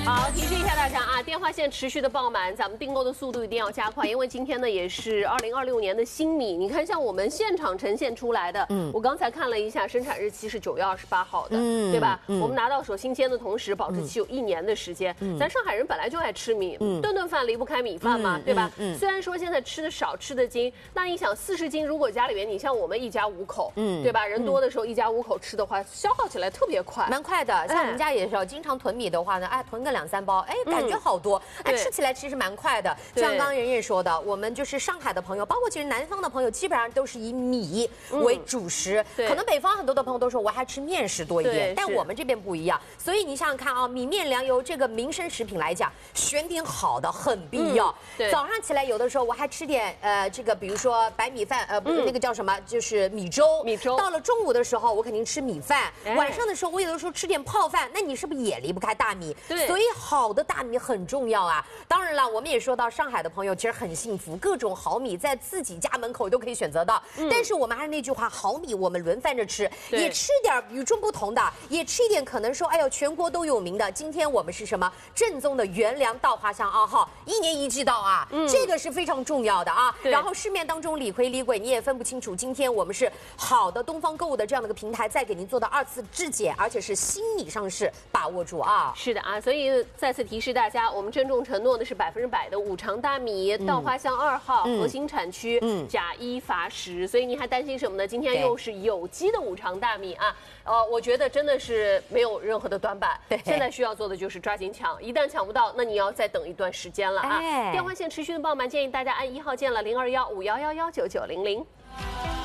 好，提示一下大家啊，电话线持续的爆满，咱们订购的速度一定要加快，因为今天呢也是2026年的新米。你看，像我们现场呈现出来的，我刚才看了一下，生产日期是9月28号的，对吧？我们拿到手新鲜的同时，保质期有1年的时间。咱上海人本来就爱吃米，顿顿饭离不开米饭嘛，对吧？虽然说现在吃的少，吃的精，那你想40斤，如果家里面你像我们一家5口，对吧？人多的时候一家5口吃的话，消耗起来特别快， 蛮快的。像我们家也是，经常囤米的话呢，哎，囤个2、3包，哎，感觉好多，哎，吃起来其实蛮快的。像刚刚妍妍说的，我们就是上海的朋友，包括其实南方的朋友，基本上都是以米为主食。可能北方很多的朋友都说我还吃面食多一点，但我们这边不一样。所以你想想看啊，米面粮油这个民生食品来讲，选点好的很必要。早上起来有的时候我还吃点这个，比如说白米饭，那个叫什么，就是米粥。米粥。到了中午的时候，我肯定吃米饭。晚上的时候，我有的时候吃点泡饭，那你是不是也离不开大米？对。所以好的大米很重要啊。当然了，我们也说到上海的朋友其实很幸福，各种好米在自己家门口都可以选择到。但是我们还是那句话，好米我们轮番着吃，也吃点与众不同的，也吃一点可能说哎呦全国都有名的。今天我们是什么？正宗的原粮稻花香2号，1年1季稻啊，这个是非常重要的啊。然后市面当中李逵李鬼你也分不清楚，今天我们是好的东方购物的这样的一个平台，再给您做到2次质检，而且是新米上市，把握住啊。是的啊，所以再次提示大家，我们郑重承诺的是100%的五常大米，稻花香2号，核心产区，钾1乏10，所以您还担心什么呢？今天又是有机的五常大米啊，我觉得真的是没有任何的短板。现在需要做的就是抓紧抢，一旦抢不到，那你要再等一段时间了啊。电话线持续的爆满，建议大家按1号键了，0215111990。